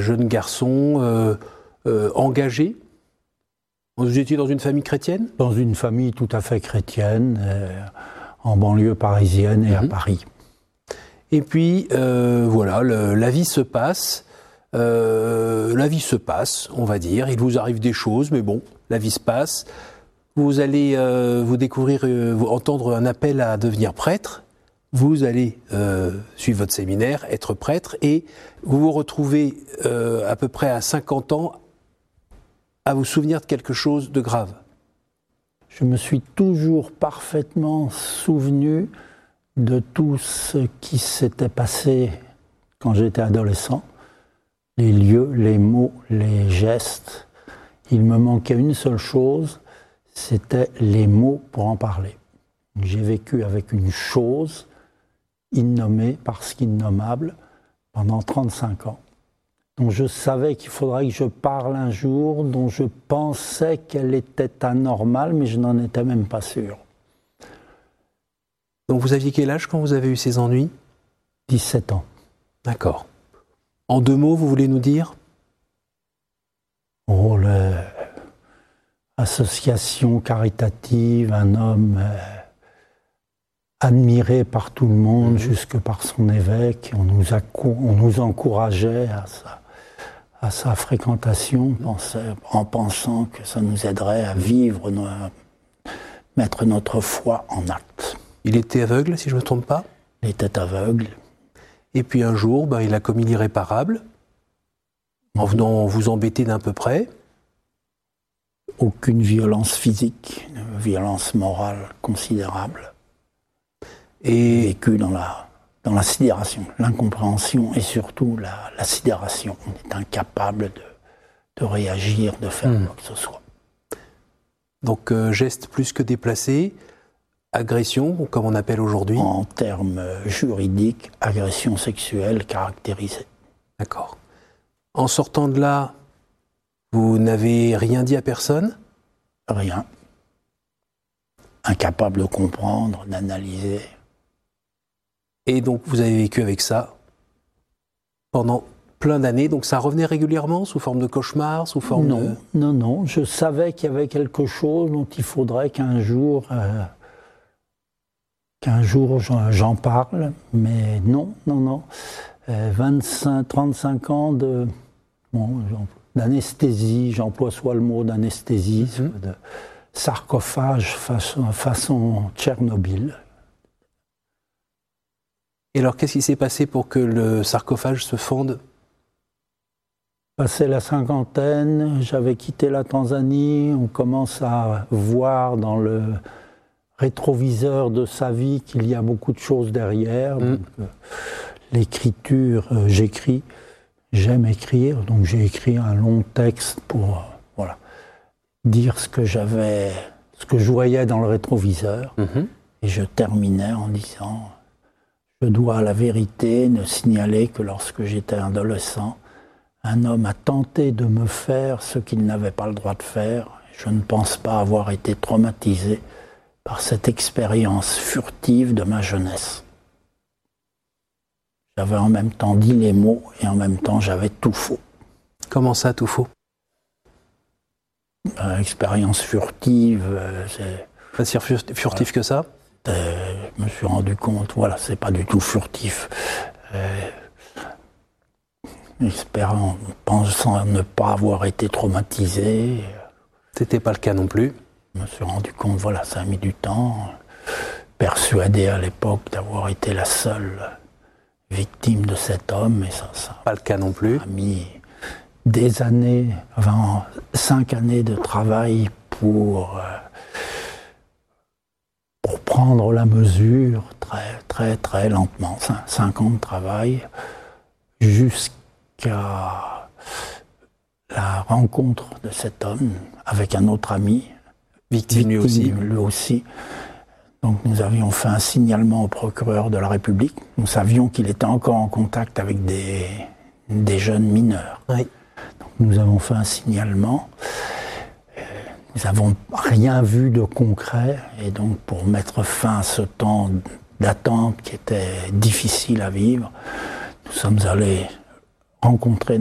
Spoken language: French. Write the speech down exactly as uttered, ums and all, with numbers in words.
jeune garçon euh, euh, engagé. Vous étiez dans une famille chrétienne ? Dans une famille tout à fait chrétienne, euh, en banlieue parisienne et mmh. à Paris. Et puis, euh, voilà, le, la vie se passe. Euh, la vie se passe, on va dire. Il vous arrive des choses, mais bon, la vie se passe. Vous allez euh, vous découvrir, euh, vous entendre un appel à devenir prêtre. Vous allez euh, suivre votre séminaire, être prêtre, et vous vous retrouvez euh, à peu près à cinquante ans à vous souvenir de quelque chose de grave. Je me suis toujours parfaitement souvenu de tout ce qui s'était passé quand j'étais adolescent. Les lieux, les mots, les gestes. Il me manquait une seule chose, c'était les mots pour en parler. J'ai vécu avec une chose innommée parce qu'innommable pendant trente-cinq ans. Dont je savais qu'il faudrait que je parle un jour, dont je pensais qu'elle était anormale, mais je n'en étais même pas sûr. Donc vous aviez quel âge quand vous avez eu ces ennuis ? dix-sept ans. D'accord. En deux mots, vous voulez nous dire ? Oh, l'association caritative, un homme euh, admiré par tout le monde, mmh. jusque par son évêque. On nous, a, on nous encourageait à ça. à sa fréquentation, pensait, en pensant que ça nous aiderait à vivre, nos, mettre notre foi en acte. Il était aveugle, si je ne me trompe pas ? Il était aveugle. Et puis un jour, ben, il a commis l'irréparable, en venant vous embêter d'un peu près. Aucune violence physique, une violence morale considérable. Et vécu dans la... dans la sidération, l'incompréhension et surtout la, la sidération. On est incapable de, de réagir, de faire mmh. quoi que ce soit. Donc, euh, geste plus que déplacé, agression, comme on appelle aujourd'hui ? En termes juridiques, agression sexuelle caractérisée. D'accord. En sortant de là, vous n'avez rien dit à personne ? Rien. Incapable de comprendre, d'analyser. Et donc, vous avez vécu avec ça pendant plein d'années. Donc, ça revenait régulièrement sous forme de cauchemar, sous forme non, de... Non, non. Je savais qu'il y avait quelque chose dont il faudrait qu'un jour, euh, qu'un jour j'en parle. Mais non, non, non. Euh, vingt-cinq, trente-cinq ans de, bon, d'anesthésie, j'emploie soit le mot d'anesthésie, soit mm-hmm. de sarcophage façon, façon Tchernobyl. Et alors, qu'est-ce qui s'est passé pour que le sarcophage se fonde ? Passé la cinquantaine, j'avais quitté la Tanzanie. On commence à voir dans le rétroviseur de sa vie qu'il y a beaucoup de choses derrière. Mmh. Donc, euh, l'écriture, euh, j'écris, j'aime écrire. Donc j'ai écrit un long texte pour euh, voilà, dire ce que j'avais, ce que je voyais dans le rétroviseur. Mmh. Et je terminais en disant... Je dois à la vérité ne signaler que lorsque j'étais adolescent, un homme a tenté de me faire ce qu'il n'avait pas le droit de faire. Je ne pense pas avoir été traumatisé par cette expérience furtive de ma jeunesse. J'avais en même temps dit les mots et en même temps j'avais tout faux. Comment ça, tout faux ? euh, Expérience furtive, euh, c'est... Pas si furtif voilà. que ça ? Euh, je me suis rendu compte, voilà, c'est pas du tout furtif. Euh, espérant, pensant ne pas avoir été traumatisé. C'était pas le cas non plus. Je me suis rendu compte, voilà, ça a mis du temps. Persuadé à l'époque d'avoir été la seule victime de cet homme, et ça, ça pas le cas non plus. A mis des années, enfin, cinq années de travail pour. Euh, pour prendre la mesure très, très, très lentement, cinq ans de travail, jusqu'à la rencontre de cet homme avec un autre ami, victime lui aussi. lui aussi. Donc nous avions fait un signalement au procureur de la République. Nous savions qu'il était encore en contact avec des, des jeunes mineurs. Oui. Donc nous avons fait un signalement. Nous n'avons rien vu de concret, et donc pour mettre fin à ce temps d'attente qui était difficile à vivre, nous sommes allés rencontrer